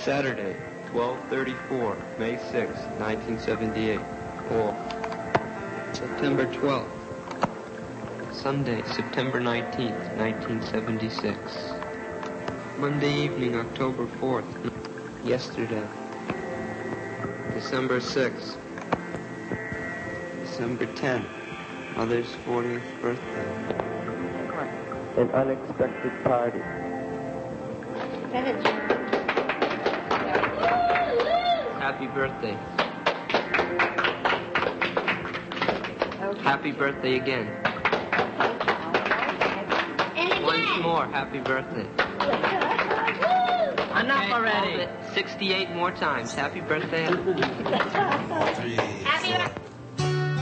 Saturday, 12:34, May 6, 1978. Or September 12th. Sunday, September 19th, 1976. Monday evening, October 4th. Yesterday. December 6th. December 10th. Mother's 40th birthday. An unexpected party. Happy birthday. Okay. Happy birthday again. Once more, happy birthday. Enough already. 68 more times. Happy birthday. Happy birthday.